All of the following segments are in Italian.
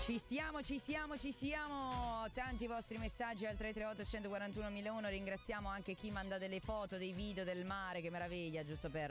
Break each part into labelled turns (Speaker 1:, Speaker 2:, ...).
Speaker 1: Ci siamo. Tanti vostri messaggi al 338 141 1001. Ringraziamo anche chi manda delle foto, dei video del mare, che meraviglia, giusto per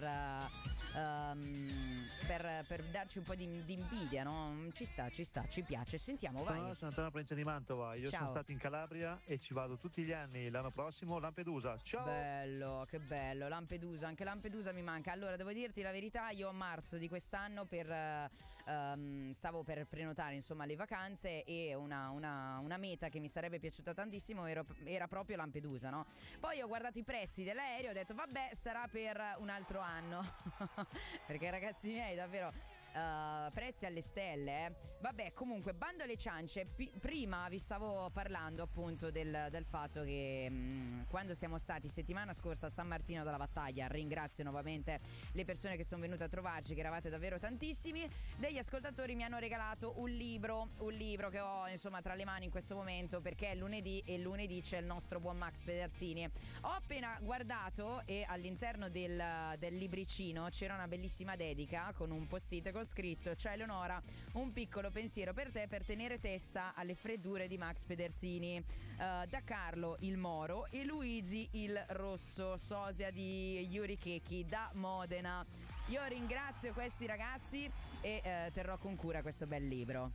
Speaker 1: darci un po' di invidia, no? Ci sta, ci piace. Sentiamo, vai.
Speaker 2: Sono Antonio Provincia di Mantova. Io sono stato in Calabria e ci vado tutti gli anni. L'anno prossimo Lampedusa. Ciao.
Speaker 1: Bello, che bello. Lampedusa, anche Lampedusa mi manca. Allora, devo dirti la verità, io a marzo di quest'anno stavo per prenotare, insomma, le vacanze, e una meta che mi sarebbe piaciuta tantissimo era proprio Lampedusa, no? Poi ho guardato i prezzi dell'aereo e ho detto vabbè, sarà per un altro anno. Perché ragazzi miei, davvero prezzi alle stelle, Vabbè, comunque, bando alle ciance. Prima vi stavo parlando appunto del fatto che quando siamo stati settimana scorsa a San Martino della Battaglia, ringrazio nuovamente le persone che sono venute a trovarci, che eravate davvero tantissimi, degli ascoltatori mi hanno regalato un libro che ho, insomma, tra le mani in questo momento, perché è lunedì e lunedì c'è il nostro buon Max Pederzini. Ho appena guardato e all'interno del libricino c'era una bellissima dedica con un post-it con scritto: ciao Eleonora, un piccolo pensiero per te per tenere testa alle freddure di Max Pederzini, da Carlo il Moro e Luigi il Rosso, sosia di Yuri Checchi da Modena. Io ringrazio questi ragazzi e terrò con cura questo bel libro.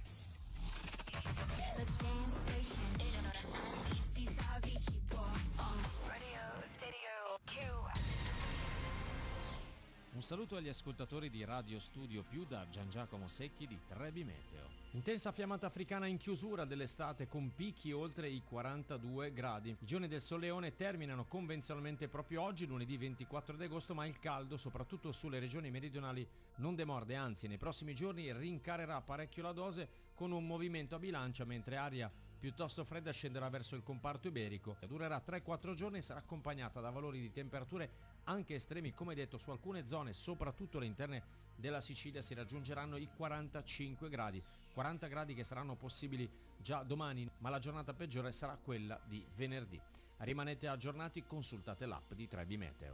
Speaker 3: Un saluto agli ascoltatori di Radio Studio Più da Gian Giacomo Secchi di Trebi Meteo. Intensa fiammata africana in chiusura dell'estate con picchi oltre i 42 gradi. I giorni del Solleone terminano convenzionalmente proprio oggi, lunedì 24 di agosto, ma il caldo, soprattutto sulle regioni meridionali, non demorde, anzi nei prossimi giorni rincarerà parecchio la dose con un movimento a bilancia, mentre aria piuttosto fredda scenderà verso il comparto iberico. Durerà 3-4 giorni e sarà accompagnata da valori di temperature anche estremi, come detto, su alcune zone, soprattutto le interne della Sicilia, si raggiungeranno i 45 gradi. 40 gradi che saranno possibili già domani, ma la giornata peggiore sarà quella di venerdì. Rimanete aggiornati, consultate l'app di Trebi Meteo.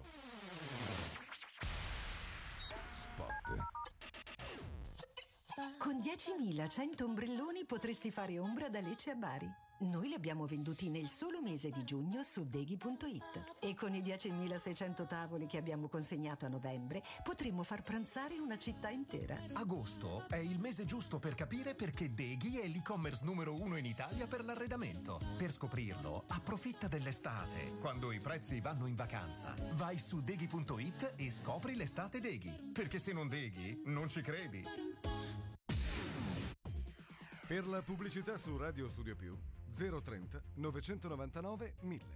Speaker 4: Spot. Con 10.100 ombrelloni potresti fare ombra da Lecce a Bari. Noi li abbiamo venduti nel solo mese di giugno su Deghi.it e con i 10.600 tavoli che abbiamo consegnato a novembre potremmo far pranzare una città intera.
Speaker 5: Agosto è il mese giusto per capire perché Deghi è l'e-commerce numero 1 in Italia per l'arredamento. Per scoprirlo, approfitta dell'estate, quando i prezzi vanno in vacanza. Vai su Deghi.it e scopri l'estate Deghi, perché se non Deghi non ci credi.
Speaker 6: Per la pubblicità su Radio Studio Più 030 999 1000.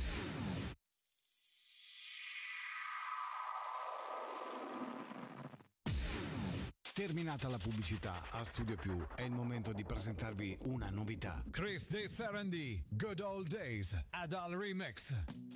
Speaker 7: Terminata la pubblicità, a Studio Più è il momento di presentarvi una novità.
Speaker 8: Chris De Sarandi, Good Old Days, Adal Remix.